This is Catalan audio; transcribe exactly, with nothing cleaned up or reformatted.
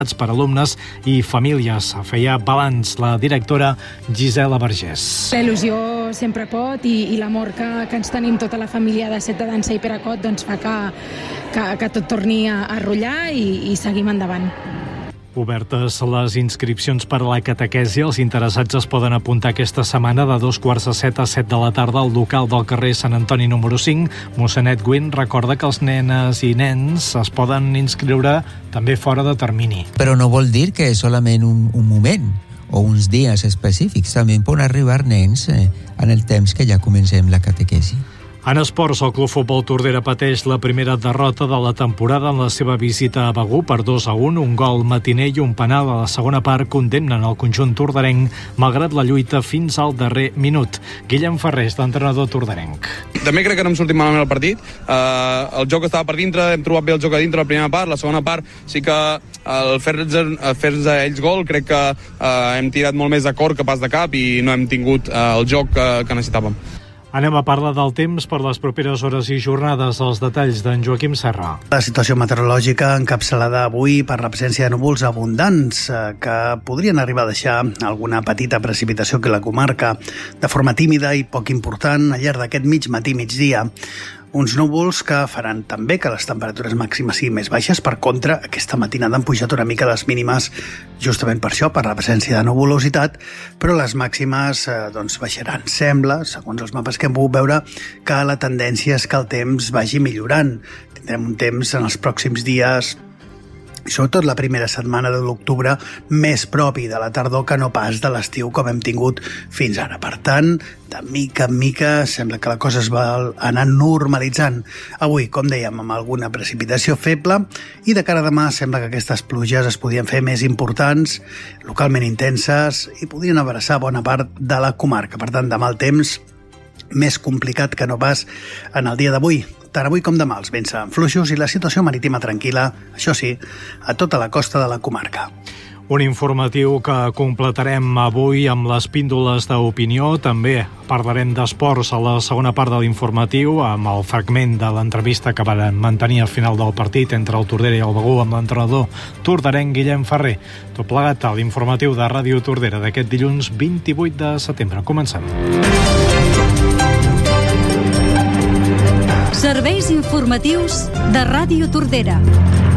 per alumnes i famílies. Feia balanç la directora Gisela Vergés. La il·lusió sempre pot i, i l'amor que, que ens tenim tota la família de Set de Dansa i Peracot doncs fa que, que, que tot torni a, a rotllar i, i seguim endavant. Obertes les inscripcions per a la catequesi. Els interessats es poden apuntar aquesta setmana de dos quarts de set a set de la tarda al local del carrer Sant Antoni número cinc. Mossènet Guin recorda que els nenes i nens es poden inscriure també fora de termini. Però no vol dir que és solament un, un moment o uns dies específics. També poden arribar nens eh, en el temps que ja comencem la catequesi. En esports, el Club Futbol Tordera pateix la primera derrota de la temporada en la seva visita a Begur per dos a un. Un gol matiner i un penal a la segona part condemnen el conjunt torderenc, malgrat la lluita fins al darrer minut. Guillem Ferrés, l'entrenador torderenc. També crec que no em sortim malament el partit. Uh, el joc estava per dintre, hem trobat bé el joc a dintre la primera part. La segona part sí que el fer-nos fer a ells gol crec que uh, hem tirat molt més de cor que pas de cap i no hem tingut uh, el joc que, que necessitàvem. Anem a parlar del temps per les properes hores i jornades. Els detalls d'en Joaquim Serra. La situació meteorològica encapçalada avui per l'absència de núvols abundants que podrien arribar a deixar alguna petita precipitació que la comarca de forma tímida i poc important al llarg d'aquest mig matí migdia. Uns núvols que faran també que les temperatures màximes siguin més baixes. Per contra, aquesta matinada han pujat una mica les mínimes justament per això, per l'absència de nuvolositat, però les màximes eh, doncs baixaran. Sembla, segons els mapes que hem pogut veure, que la tendència és que el temps vagi millorant. Tindrem un temps en els pròxims dies, i sobretot la primera setmana de l'octubre, més propi de la tardor que no pas de l'estiu com hem tingut fins ara. Per tant, de mica en mica sembla que la cosa es va anar normalitzant. Avui, com dèiem, amb alguna precipitació feble, i de cara a demà sembla que aquestes pluges es podien fer més importants, localment intenses, i podrien abraçar bona part de la comarca. Per tant, demà el temps més complicat que no pas en el dia d'avui. Tant avui com demà els vents seran fluixos i la situació marítima tranquil·la, això sí, a tota la costa de la comarca. Un informatiu que completarem avui amb les píndoles d'opinió. També parlarem d'esports a la segona part de l'informatiu, amb el fragment de l'entrevista que van mantenir al final del partit entre el Tordera i el Begur amb l'entrenador torderenc Guillem Ferrer. Tot plegat a l'informatiu de Ràdio Tordera d'aquest dilluns vint-i-vuit de setembre. Comencem. Serveis informatius de Ràdio Tordera.